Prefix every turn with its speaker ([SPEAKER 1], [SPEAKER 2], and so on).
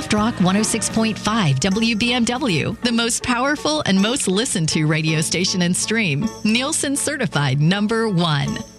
[SPEAKER 1] Soft Rock 106.5 WBMW, the most powerful and most listened to radio station and stream. Nielsen certified #1.